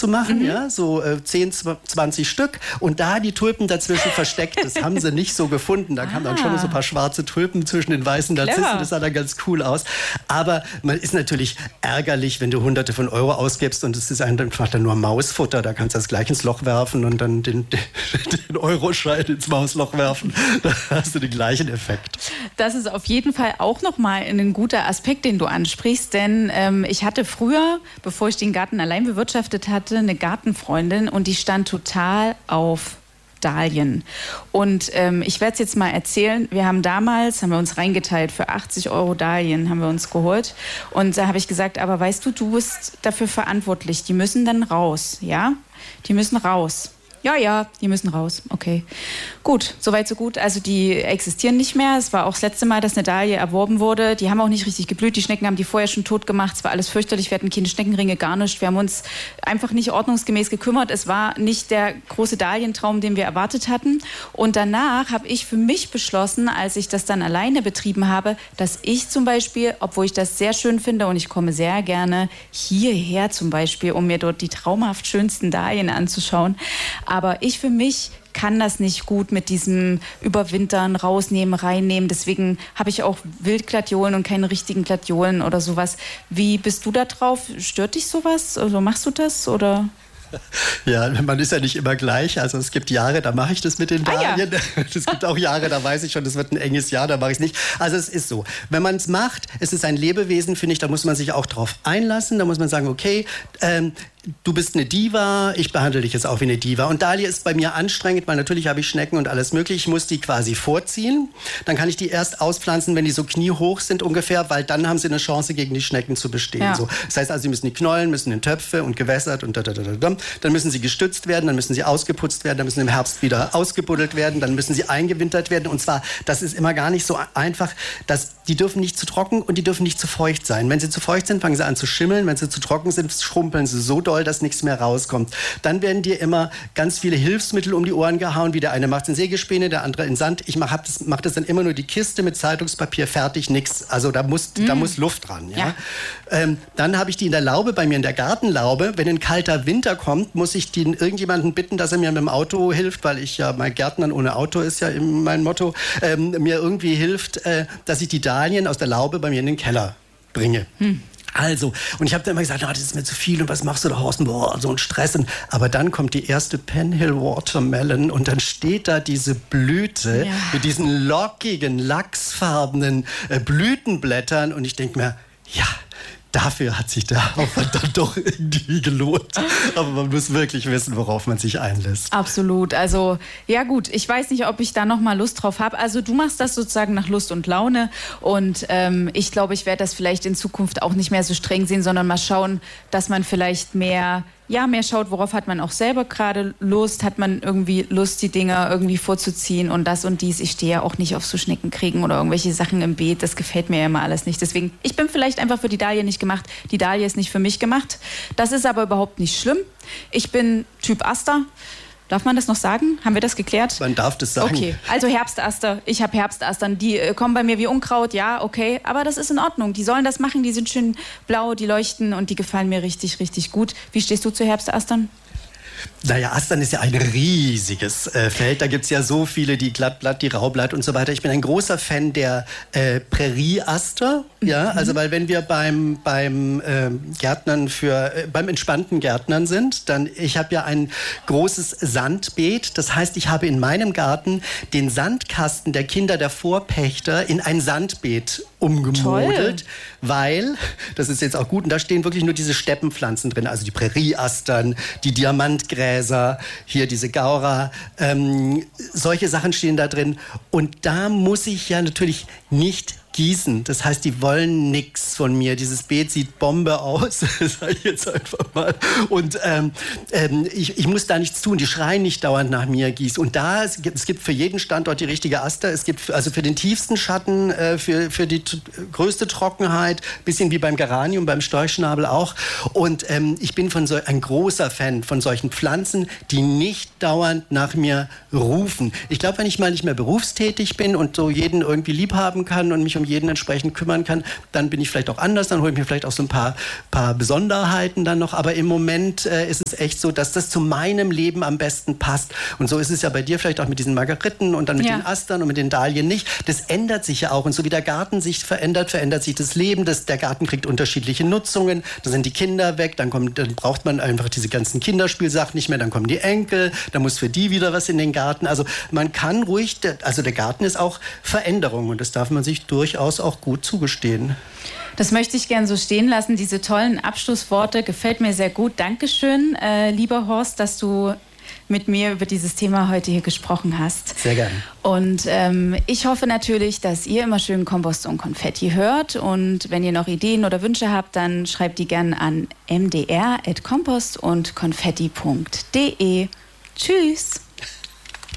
zu machen, ja, so 10, 20 Stück und da die Tulpen dazwischen versteckt. Das haben sie nicht so gefunden. Da kamen dann schon so ein paar schwarze Tulpen zwischen den weißen Narzissen. Das sah dann ganz cool aus. Aber man ist natürlich ärgerlich, wenn du Hunderte von Euro ausgibst und es ist einfach dann nur Mausfutter. Da kannst du das gleich ins Loch werfen und dann den Euroschein ins Mausloch werfen. Da hast du den gleichen Effekt. Das ist auf jeden Fall auch nochmal ein guter Aspekt, den du ansprichst, denn ich hatte früher, bevor ich den Garten allein bewirtschaftet hatte, eine Gartenfreundin und die stand total auf Dahlien. Und ich werde es jetzt mal erzählen. Wir haben uns reingeteilt für 80 Euro Dahlien, haben wir uns geholt. Und da habe ich gesagt, aber weißt du, du bist dafür verantwortlich. Die müssen dann raus, ja? Die müssen raus. Ja, die müssen raus. Okay. Gut, soweit so gut. Also die existieren nicht mehr. Es war auch das letzte Mal, dass eine Dahlie erworben wurde. Die haben auch nicht richtig geblüht. Die Schnecken haben die vorher schon tot gemacht. Es war alles fürchterlich. Wir hatten keine Schneckenringe, gar nichts. Wir haben uns einfach nicht ordnungsgemäß gekümmert. Es war nicht der große Dahlientraum, den wir erwartet hatten. Und danach habe ich für mich beschlossen, als ich das dann alleine betrieben habe, dass ich zum Beispiel, obwohl ich das sehr schön finde und ich komme sehr gerne hierher zum Beispiel, um mir dort die traumhaft schönsten Dahlien anzuschauen, aber ich für mich kann das nicht gut mit diesem Überwintern, rausnehmen, reinnehmen. Deswegen habe ich auch Wildgladiolen und keine richtigen Gladiolen oder sowas. Wie bist du da drauf? Stört dich sowas? Oder machst du das? Oder? Ja, man ist ja nicht immer gleich. Also es gibt Jahre, da mache ich das mit den Dahlien. Es gibt auch Jahre, da weiß ich schon, das wird ein enges Jahr, da mache ich es nicht. Also es ist so, wenn man es macht, es ist ein Lebewesen, finde ich, da muss man sich auch drauf einlassen. Da muss man sagen, okay, du bist eine Diva, ich behandle dich jetzt auch wie eine Diva. Und Dahlia ist bei mir anstrengend, weil natürlich habe ich Schnecken und alles mögliche. Ich muss die quasi vorziehen. Dann kann ich die erst auspflanzen, wenn die so kniehoch sind ungefähr, weil dann haben sie eine Chance, gegen die Schnecken zu bestehen. Ja. So. Das heißt also, sie müssen die Knollen, müssen in Töpfe und gewässert und dann müssen sie gestützt werden, dann müssen sie ausgeputzt werden, dann müssen sie im Herbst wieder ausgebuddelt werden, dann müssen sie eingewintert werden. Und zwar, das ist immer gar nicht so einfach, die dürfen nicht zu trocken und die dürfen nicht zu feucht sein. Wenn sie zu feucht sind, fangen sie an zu schimmeln. Wenn sie zu trocken sind, schrumpeln sie so doll, dass nichts mehr rauskommt. Dann werden dir immer ganz viele Hilfsmittel um die Ohren gehauen, wie der eine macht in Sägespäne, der andere in Sand. Ich mach das dann immer nur die Kiste mit Zeitungspapier, fertig, nix. Also da muss Luft dran. Ja? Dann habe ich die in der Laube, bei mir in der Gartenlaube. Wenn ein kalter Winter kommt, muss ich irgendjemanden bitten, dass er mir mit dem Auto hilft, weil ich ja, mein Gärtnern ohne Auto ist ja mein Motto, mir irgendwie hilft, dass ich die Dahlien aus der Laube bei mir in den Keller bringe. Also, und ich habe dann immer gesagt, das ist mir zu viel und was machst du da, Horst? Boah, so ein Stress. Aber dann kommt die erste Penhill Watermelon und dann steht da diese Blüte mit diesen lockigen, lachsfarbenen Blütenblättern und ich denke mir, ja, dafür hat sich der Aufwand dann doch irgendwie gelohnt. Aber man muss wirklich wissen, worauf man sich einlässt. Absolut. Also, ja gut, ich weiß nicht, ob ich da noch mal Lust drauf habe. Also du machst das sozusagen nach Lust und Laune. Und ich glaube, ich werde das vielleicht in Zukunft auch nicht mehr so streng sehen, sondern mal schauen, dass man vielleicht mehr schaut, worauf hat man auch selber gerade Lust, hat man irgendwie Lust, die Dinger irgendwie vorzuziehen und das und dies. Ich stehe ja auch nicht auf so Schneckenkriegen oder irgendwelche Sachen im Beet, das gefällt mir ja immer alles nicht. Deswegen, ich bin vielleicht einfach für die Dahlie nicht gemacht, die Dahlie ist nicht für mich gemacht. Das ist aber überhaupt nicht schlimm. Ich bin Typ Aster. Darf man das noch sagen? Haben wir das geklärt? Man darf das sagen. Okay, also Herbstaster. Ich habe Herbstastern. Die kommen bei mir wie Unkraut, ja, okay. Aber das ist in Ordnung. Die sollen das machen. Die sind schön blau, die leuchten und die gefallen mir richtig, richtig gut. Wie stehst du zu Herbstastern? Naja, Astern ist ja ein riesiges Feld. Da gibt es ja so viele, die Glattblatt, die Raublatt und so weiter. Ich bin ein großer Fan der Prärieaster. Ja, also weil wenn wir beim Gärtnern beim entspannten Gärtnern sind, dann, ich habe ja ein großes Sandbeet. Das heißt, ich habe in meinem Garten den Sandkasten der Kinder der Vorpächter in ein Sandbeet umgemodelt. Toll. Weil, das ist jetzt auch gut, und da stehen wirklich nur diese Steppenpflanzen drin, also die Prärieastern, die Diamantgräser, hier diese Gaura, solche Sachen stehen da drin. Und da muss ich ja natürlich nicht gießen. Das heißt, die wollen nichts von mir. Dieses Beet sieht Bombe aus, sage ich jetzt einfach mal. Und ich muss da nichts tun. Die schreien nicht dauernd nach mir, gieß. Und es gibt für jeden Standort die richtige Aster. Es gibt also für den tiefsten Schatten, für die größte Trockenheit, bisschen wie beim Geranium, beim Storchschnabel auch. Und ich bin ein großer Fan von solchen Pflanzen, die nicht dauernd nach mir rufen. Ich glaube, wenn ich mal nicht mehr berufstätig bin und so jeden irgendwie lieb haben kann und mich um um jeden entsprechend kümmern kann, dann bin ich vielleicht auch anders, dann hole ich mir vielleicht auch so ein paar Besonderheiten dann noch. Aber im Moment ist es echt so, dass das zu meinem Leben am besten passt. Und so ist es ja bei dir vielleicht auch mit diesen Margeriten und dann mit den Astern und mit den Dahlien nicht. Das ändert sich ja auch. Und so wie der Garten sich verändert, verändert sich das Leben. Der Garten kriegt unterschiedliche Nutzungen. Da sind die Kinder weg, dann braucht man einfach diese ganzen Kinderspielsachen nicht mehr, dann kommen die Enkel, dann muss für die wieder was in den Garten. Also man kann ruhig, also der Garten ist auch Veränderung und das darf man sich durchaus auch gut zugestehen. Das möchte ich gern so stehen lassen. Diese tollen Abschlussworte gefällt mir sehr gut. Dankeschön, lieber Horst, dass du mit mir über dieses Thema heute hier gesprochen hast. Sehr gerne. Und ich hoffe natürlich, dass ihr immer schön Kompost und Konfetti hört. Und wenn ihr noch Ideen oder Wünsche habt, dann schreibt die gerne an mdr@kompost- und konfetti.de. Tschüss!